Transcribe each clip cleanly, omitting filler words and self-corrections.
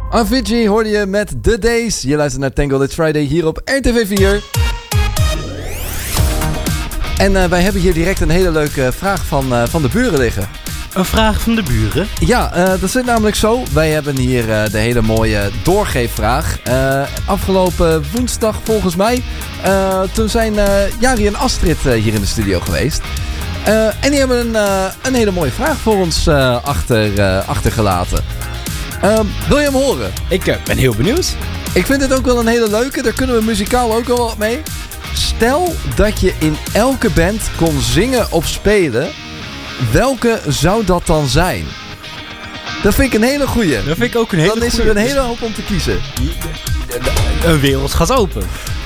Avicii hoorde je met The Days. Je luistert naar Tango It's Friday hier op RTV 4. En wij hebben hier direct een hele leuke vraag van de buren liggen. Een vraag van de buren? Ja, dat zit namelijk zo. Wij hebben hier de hele mooie doorgeefvraag. Afgelopen woensdag volgens mij. Toen zijn Jari en Astrid hier in de studio geweest. En die hebben een hele mooie vraag voor ons achtergelaten. Wil je hem horen? Ik ben heel benieuwd. Ik vind het ook wel een hele leuke. Daar kunnen we muzikaal ook wel wat mee. Stel dat je in elke band kon zingen of spelen. Welke zou dat dan zijn? Dat vind ik een hele goeie. Dat vind ik ook een hele goeie. Dan is er een hele hoop om te kiezen. Een wereld gaat open.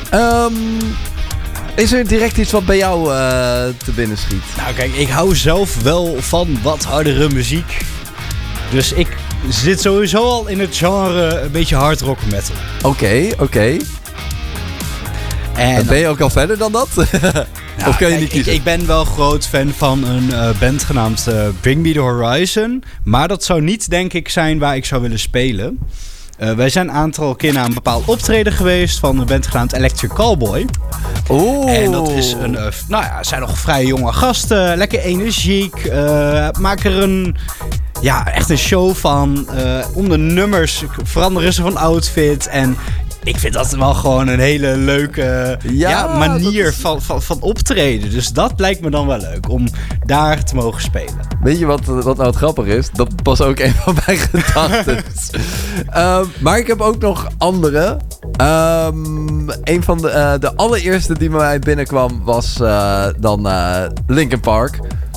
Is er direct iets wat bij jou te binnen schiet? Nou kijk, ik hou zelf wel van wat hardere muziek. Dus ik zit sowieso al in het genre een beetje hard rock metal. Oké. En ben je ook al verder dan dat? Nou, of kan je niet kiezen? Ik ben wel groot fan van een band genaamd Bring Me The Horizon. Maar dat zou niet, denk ik, zijn waar ik zou willen spelen. Wij zijn een aantal keer naar een bepaald optreden geweest van een band genaamd Electric Callboy. En dat is zijn nog vrij jonge gasten, lekker energiek. Maak er echt een show van. Om de nummers veranderen ze van outfit. En ik vind dat wel gewoon een hele leuke manier van optreden. Dus dat lijkt me dan wel leuk, om daar te mogen spelen. Weet je wat nou het grappig is? Dat was ook een van mijn gedachten. Maar ik heb ook nog andere. Een van de allereerste die bij mij binnenkwam was dan Linkin Park.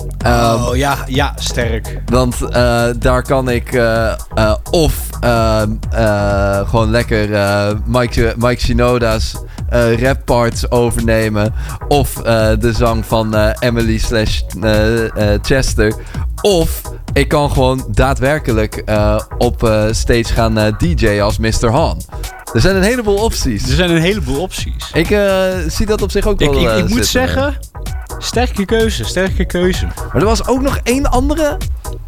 Sterk. Want daar kan ik gewoon lekker Mike Shinoda's rap parts overnemen. Of de zang van Emily / Chester. Of ik kan gewoon daadwerkelijk op stage gaan DJ'en als Mr. Han. Er zijn een heleboel opties. Ik zie dat op zich ook wel ik moet zeggen, sterke keuze. Maar er was ook nog één andere.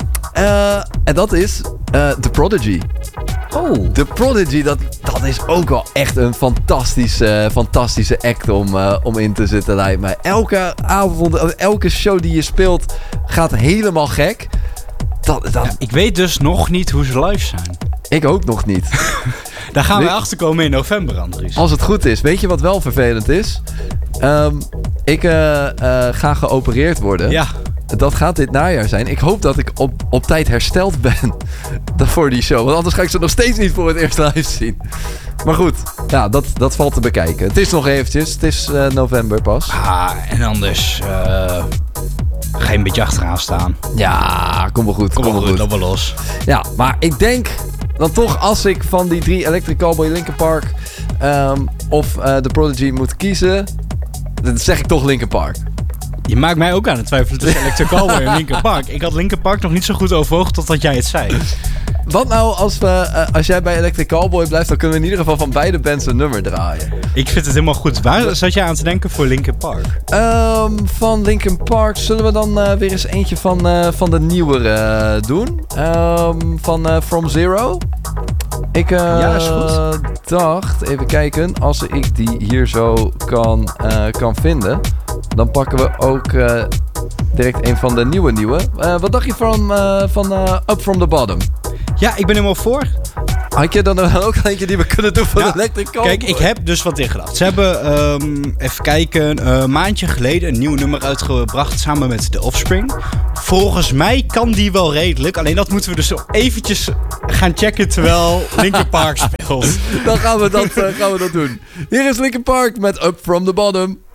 En dat is The Prodigy. Oh. The Prodigy, dat is ook wel echt een fantastische act om in te zitten, lijkt mij. Elke avond, elke show die je speelt gaat helemaal gek. Ik weet dus nog niet hoe ze live zijn. Ik ook nog niet. Daar gaan we achter komen in november, Andries. Als het goed is. Weet je wat wel vervelend is? Ik ga geopereerd worden. Ja. Dat gaat dit najaar zijn. Ik hoop dat ik op tijd hersteld ben voor die show. Want anders ga ik ze nog steeds niet voor het eerst live zien. Maar goed, ja, dat valt te bekijken. Het is nog eventjes. Het is november pas. En anders ga je een beetje achteraan staan. Ja, kom wel goed. Dat wel los. Ja, maar ik denk dan toch, als ik van die 3 Electric Callboy, Linkin Park of The Prodigy moet kiezen, dan zeg ik toch Linkin Park. Je maakt mij ook aan het twijfelen tussen Electric Callboy en Linkin Park. Ik had Linkin Park nog niet zo goed overwogen totdat jij het zei. Wat nou als jij bij Electric Callboy blijft, dan kunnen we in ieder geval van beide bands een nummer draaien. Ik vind het helemaal goed. Waar zat jij aan te denken voor Linkin Park? Van Linkin Park zullen we dan weer eens eentje van de nieuwere doen. Van From Zero. Ik is goed. dacht, even kijken, als ik die hier zo kan vinden, dan pakken we ook direct een van de nieuwe. Wat dacht je van Up From The Bottom? Ja, ik ben helemaal voor. Had je dan ook eentje die we kunnen doen voor Electric Callboy? Kijk, ik heb dus wat ingedacht. Ze hebben, even kijken, een maandje geleden een nieuw nummer uitgebracht samen met The Offspring. Volgens mij kan die wel redelijk. Alleen dat moeten we dus eventjes gaan checken terwijl Linkin Park speelt. Dan gaan we dat doen. Hier is Linkin Park met Up From The Bottom.